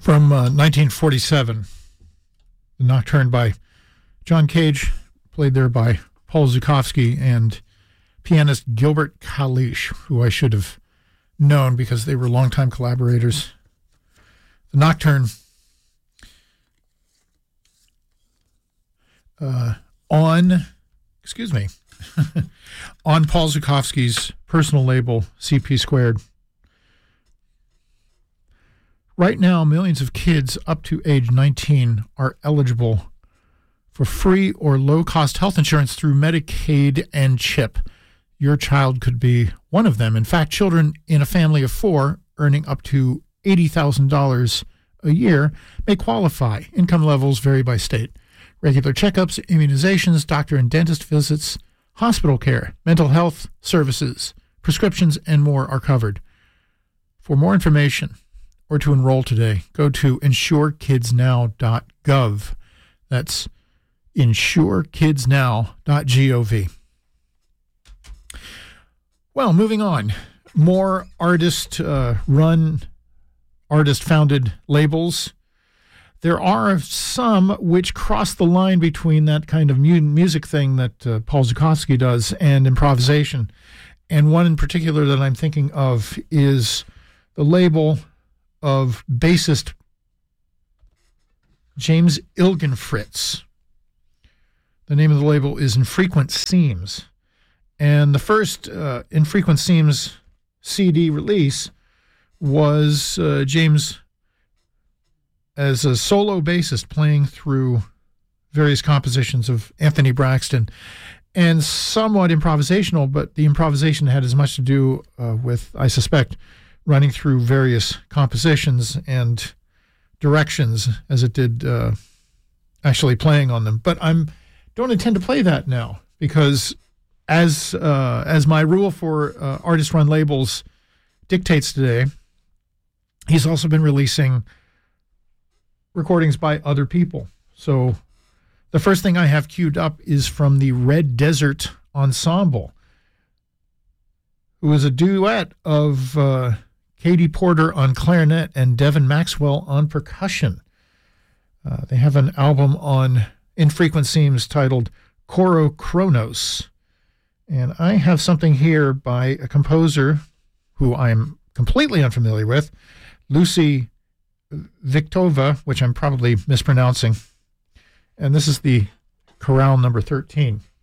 From 1947, the Nocturne by John Cage, played there by Paul Zukovsky and pianist Gilbert Kalish, who I should have known because they were longtime collaborators. The Nocturne on Paul Zukovsky's personal label, CP Squared. Right now, millions of kids up to age 19 are eligible for free or low-cost health insurance through Medicaid and CHIP. Your child could be one of them. In fact, children in a family of 4 earning up to $80,000 a year may qualify. Income levels vary by state. Regular checkups, immunizations, doctor and dentist visits, hospital care, mental health services, prescriptions, and more are covered. For more information or to enroll today, go to insurekidsnow.gov. That's insurekidsnow.gov. Well, moving on. More artist-run, artist-founded labels. There are some which cross the line between that kind of music thing that Paul Zukovsky does and improvisation. And one in particular that I'm thinking of is the label of bassist James Ilgenfritz. The name of the label is Infrequent Seams. And the first Infrequent Seams CD release was James as a solo bassist playing through various compositions of Anthony Braxton, and somewhat improvisational, but the improvisation had as much to do with, I suspect, running through various compositions and directions as it did actually playing on them. But I don't intend to play that now because as my rule for artist-run labels dictates today, he's also been releasing recordings by other people. So the first thing I have queued up is from the Red Desert Ensemble, who is a duet of Katie Porter on clarinet and Devin Maxwell on percussion. They have an album on Infrequent Seams titled Coro Kronos. And I have something here by a composer who I'm completely unfamiliar with, Lucy Viktova, which I'm probably mispronouncing. And this is the chorale number 13.